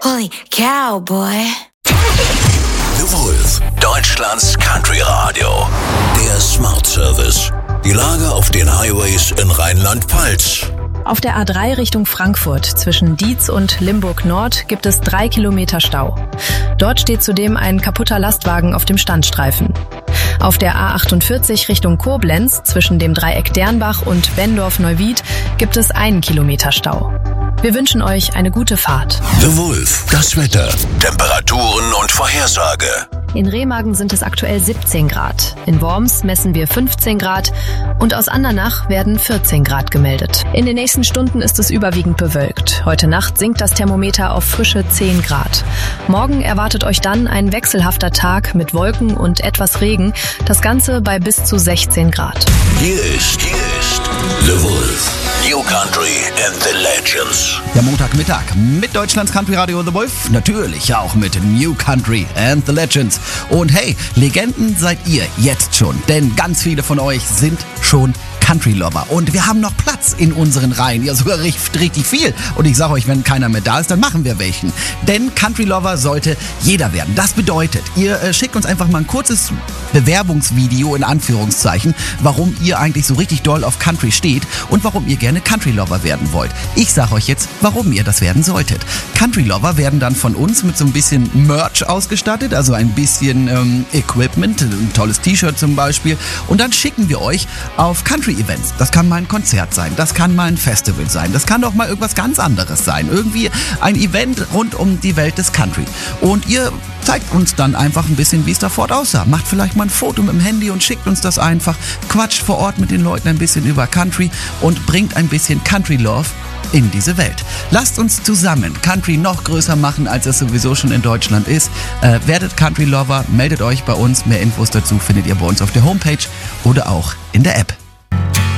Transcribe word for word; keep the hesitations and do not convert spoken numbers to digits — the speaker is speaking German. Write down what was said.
Holy cow, boy. The Wolf, Deutschlands Country Radio. Der Smart Service. Die Lage auf den Highways in Rheinland-Pfalz. Auf der A drei Richtung Frankfurt zwischen Dietz und Limburg Nord gibt es drei Kilometer Stau. Dort steht zudem ein kaputter Lastwagen auf dem Standstreifen. Auf der A achtundvierzig Richtung Koblenz zwischen dem Dreieck Dernbach und Benndorf-Neuwied gibt es einen Kilometer Stau. Wir wünschen euch eine gute Fahrt. The Wolf, das Wetter, Temperaturen und Vorhersage. In Remagen sind es aktuell siebzehn Grad. In Worms messen wir fünfzehn Grad und aus Andernach werden vierzehn Grad gemeldet. In den nächsten Stunden ist es überwiegend bewölkt. Heute Nacht sinkt das Thermometer auf frische zehn Grad. Morgen erwartet euch dann ein wechselhafter Tag mit Wolken und etwas Regen. Das Ganze bei bis zu sechzehn Grad. Hier ist, hier ist The Wolf. New Country and the Legends. Der Montagmittag mit Deutschlands Country Radio The Wolf. Natürlich auch mit New Country and the Legends. Und hey, Legenden seid ihr jetzt schon. Denn ganz viele von euch sind schon Country-Lover. Und wir haben noch Platz in unseren Reihen. Ja, sogar richtig, richtig viel. Und ich sage euch, wenn keiner mehr da ist, dann machen wir welchen. Denn Country-Lover sollte jeder werden. Das bedeutet, ihr äh, schickt uns einfach mal ein kurzes Bewerbungsvideo in Anführungszeichen, warum ihr eigentlich so richtig doll auf Country steht und warum ihr gerne Country-Lover werden wollt. Ich sage euch jetzt, warum ihr das werden solltet. Country-Lover werden dann von uns mit so ein bisschen Merch ausgestattet, also ein bisschen ähm, Equipment, ein tolles T-Shirt zum Beispiel. Und dann schicken wir euch auf Country-Events. Das kann mal ein Konzert sein, das kann mal ein Festival sein, das kann auch mal irgendwas ganz anderes sein. Irgendwie ein Event rund um die Welt des Country. Und ihr zeigt uns dann einfach ein bisschen, wie es da fort aussah. Macht vielleicht mal ein Foto mit dem Handy und schickt uns das einfach. Quatscht vor Ort mit den Leuten ein bisschen über Country und bringt ein bisschen Country Love in diese Welt. Lasst uns zusammen Country noch größer machen, als es sowieso schon in Deutschland ist. Äh, werdet Country Lover, meldet euch bei uns. Mehr Infos dazu findet ihr bei uns auf der Homepage oder auch in der App.